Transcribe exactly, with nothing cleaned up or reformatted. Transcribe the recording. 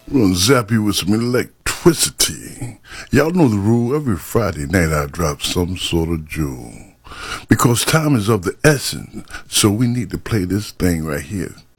We're gonna zap you with some electricity. Y'all know the rule. Every Friday night I drop some sort of jewel. Because time is of the essence, so we need to play this thing right here.